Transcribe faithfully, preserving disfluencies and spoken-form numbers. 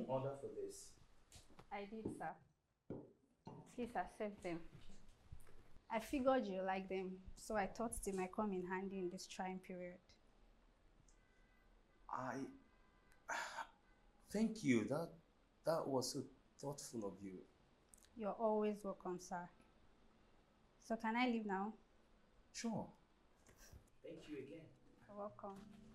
order for this? I did, sir. Please accept them. I figured you like them, so I thought they might come in handy in this trying period. I... Thank you. That, that was so thoughtful of you. You're always welcome, sir. So can I leave now? Sure. Thank you again. You're welcome.